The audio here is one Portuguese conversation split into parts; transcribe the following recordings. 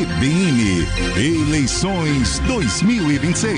CBN Eleições 2026.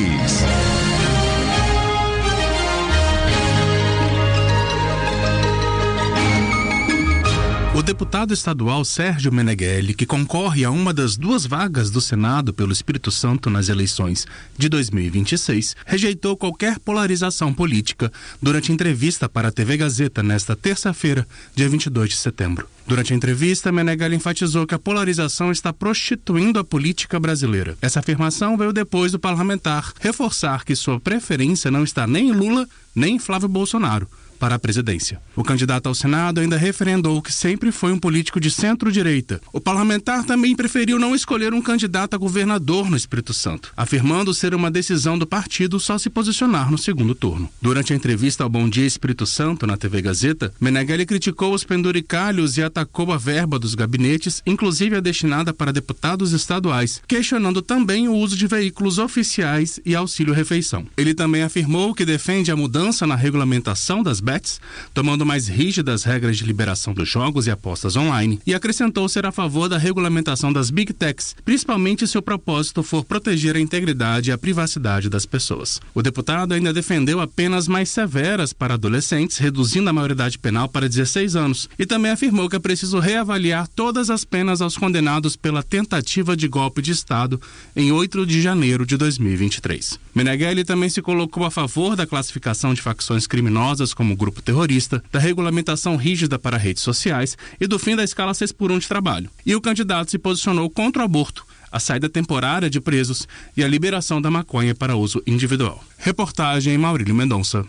O deputado estadual Sérgio Meneghelli, que concorre a uma das duas vagas do Senado pelo Espírito Santo nas eleições de 2026, rejeitou qualquer polarização política durante entrevista para a TV Gazeta nesta terça-feira, dia 22 de setembro. Durante a entrevista, Meneghelli enfatizou que a polarização está prostituindo a política brasileira. Essa afirmação veio depois do parlamentar reforçar que sua preferência não está nem em Lula, nem em Flávio Bolsonaro para a presidência. O candidato ao Senado ainda referendou que sempre foi um político de centro-direita. O parlamentar também preferiu não escolher um candidato a governador no Espírito Santo, afirmando ser uma decisão do partido só se posicionar no segundo turno. Durante a entrevista ao Bom Dia Espírito Santo na TV Gazeta, Meneghelli criticou os penduricalhos e atacou a verba dos gabinetes, inclusive a destinada para deputados estaduais, questionando também o uso de veículos oficiais e auxílio-refeição. Ele também afirmou que defende a mudança na regulamentação das bets, tomando mais rígidas regras de liberação dos jogos e apostas online, e acrescentou ser a favor da regulamentação das Big Techs, principalmente se o propósito for proteger a integridade e a privacidade das pessoas. O deputado ainda defendeu apenas mais severas para adolescentes, reduzindo a maioridade penal para 16 anos, e também afirmou que é preciso reavaliar todas as penas aos condenados pela tentativa de golpe de Estado em 8 de janeiro de 2023. Meneghelli também se colocou a favor da classificação de facções criminosas como grupo terrorista, da regulamentação rígida para redes sociais e do fim da escala 6x1 de trabalho. E o candidato se posicionou contra o aborto, a saída temporária de presos e a liberação da maconha para uso individual. Reportagem Maurílio Mendonça.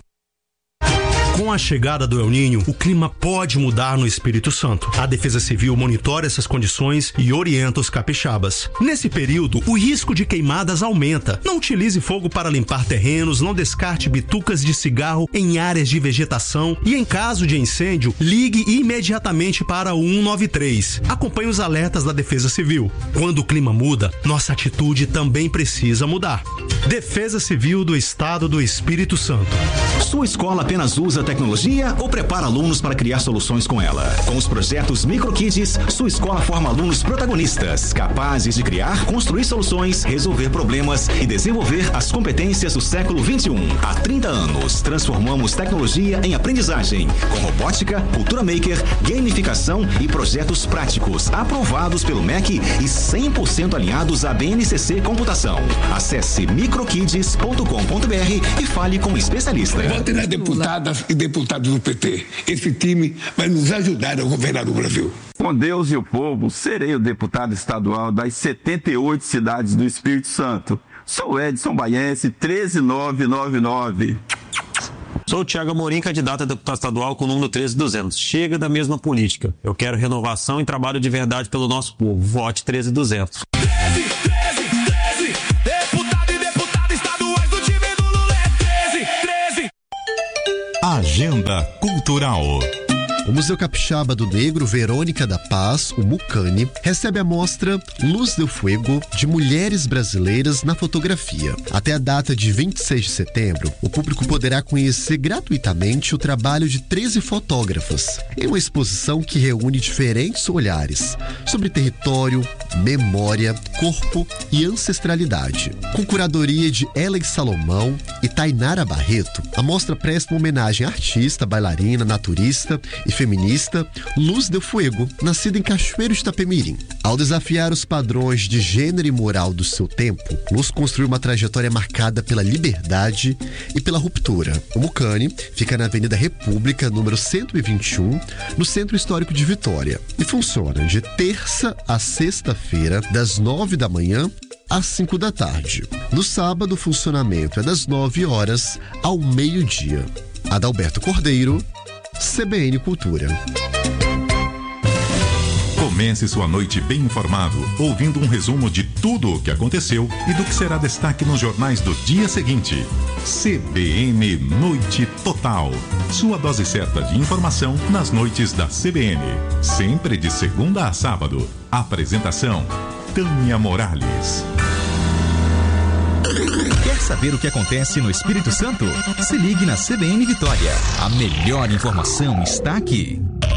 Com a chegada do El Niño, o clima pode mudar no Espírito Santo. A Defesa Civil monitora essas condições e orienta os capixabas. Nesse período, o risco de queimadas aumenta. Não utilize fogo para limpar terrenos, não descarte bitucas de cigarro em áreas de vegetação e, em caso de incêndio, ligue imediatamente para o 193. Acompanhe os alertas da Defesa Civil. Quando o clima muda, nossa atitude também precisa mudar. Defesa Civil do Estado do Espírito Santo. Sua escola apenas usa tecnologia ou prepara alunos para criar soluções com ela? Com os projetos MicroKids, sua escola forma alunos protagonistas, capazes de criar, construir soluções, resolver problemas e desenvolver as competências do século XXI. Há 30 anos, transformamos tecnologia em aprendizagem, com robótica, cultura maker, gamificação e projetos práticos, aprovados pelo MEC e 100% alinhados à BNCC Computação. Acesse microkids.com.br e fale com um especialista. Vote nas deputadas e deputados do PT. Esse time vai nos ajudar a governar o Brasil. Com Deus e o povo, serei o deputado estadual das 78 cidades do Espírito Santo. Sou Edson Baiense, 13999. Sou o Thiago Amorim, candidato a deputado estadual com o número 13200. Chega da mesma política. Eu quero renovação e trabalho de verdade pelo nosso povo. Vote 13200. Agenda Cultural. O Museu Capixaba do Negro Verônica da Paz, o Mucane, recebe a mostra Luz del Fuego de mulheres brasileiras na fotografia. Até a data de 26 de setembro, o público poderá conhecer gratuitamente o trabalho de 13 fotógrafas, em uma exposição que reúne diferentes olhares sobre território, memória, corpo e ancestralidade. Com curadoria de Ellen Salomão e Tainara Barreto, a mostra presta uma homenagem à artista, bailarina, naturista e feminista Luz del Fuego, nascida em Cachoeiro de Itapemirim. Ao desafiar os padrões de gênero e moral do seu tempo, Luz construiu uma trajetória marcada pela liberdade e pela ruptura. O Mucane fica na Avenida República, número 121, no Centro Histórico de Vitória, e funciona de terça a sexta-feira, das 9 da manhã às 5 da tarde. No sábado, o funcionamento é das 9 horas ao meio-dia. Adalberto Cordeiro, CBN Cultura. Comece sua noite bem informado, ouvindo um resumo de tudo o que aconteceu e do que será destaque nos jornais do dia seguinte. CBN Noite Total. Sua dose certa de informação nas noites da CBN. Sempre de segunda a sábado. Apresentação: Tânia Morales. Quer saber o que acontece no Espírito Santo? Se ligue na CBN Vitória. A melhor informação está aqui.